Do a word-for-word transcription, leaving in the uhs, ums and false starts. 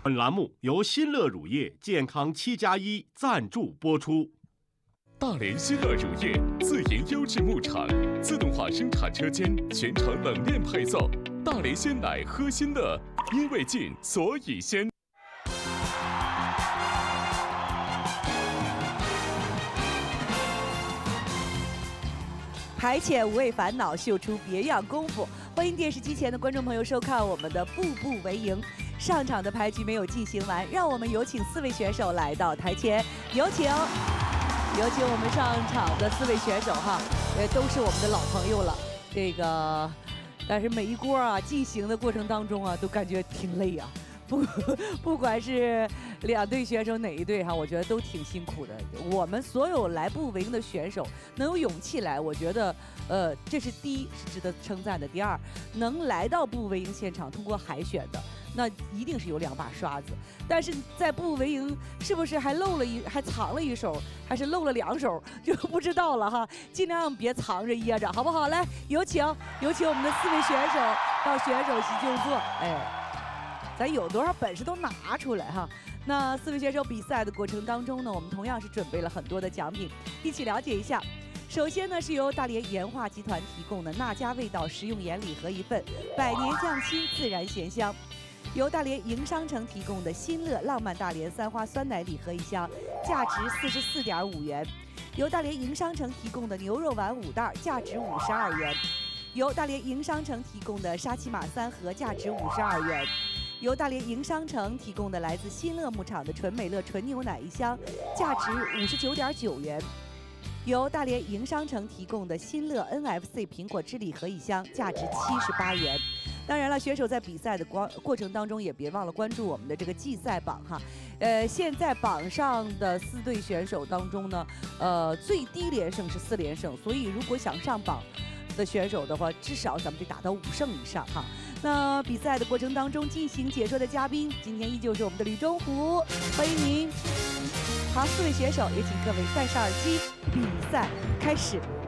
本栏目由新乐乳业健康七加一赞助播出。 大连新乐乳业自营优质牧场，自动化生产车间，全程冷链配送。大连鲜奶喝新乐，因为近所以鲜。 排遣无谓烦恼，秀出别样功夫。欢迎电视机前的观众朋友收看我们的步步为营。上场的牌局没有进行完，让我们有请四位选手来到台前，有请，有请我们上场的四位选手哈，呃，都是我们的老朋友了。这个，但是每一锅啊进行的过程当中啊，都感觉挺累啊。不，不管是两队选手哪一队哈，我觉得都挺辛苦的。我们所有来步为营的选手能有勇气来，我觉得，呃，这是第一是值得称赞的。第二，能来到步为营现场，通过海选的。那一定是有两把刷子，但是在步为营是不是还漏了一，还藏了一手，还是漏了两手，就不知道了哈。尽量别藏着掖着，好不好？来，有请，有请我们的四位选手到选手席就坐。哎，咱有多少本事都拿出来哈。那四位选手比赛的过程当中呢，我们同样是准备了很多的奖品，一起了解一下。首先呢，是由大连盐化集团提供的那家味道食用盐礼盒一份，百年匠心，自然咸香。由大连营商城提供的新乐浪漫大连三花酸奶礼盒一箱，价值四十四点五元；由大连营商城提供的牛肉丸五袋，价值五十二元；由大连营商城提供的沙琪玛三盒，价值五十二元；由大连营商城提供的来自新乐牧场的纯美乐纯牛奶一箱，价值五十九点九元；由大连营商城提供的新乐 N F C 苹果汁礼盒一箱，价值七十八元。当然了，选手在比赛的过过程当中也别忘了关注我们的这个季赛榜哈。呃，现在榜上的四队选手当中呢，呃，最低连胜是四连胜，所以如果想上榜的选手的话，至少咱们得打到五胜以上哈。那比赛的过程当中进行解说的嘉宾，今天依旧是我们的吕中虎，欢迎您。好，四位选手也请各位戴上耳机，比赛开始。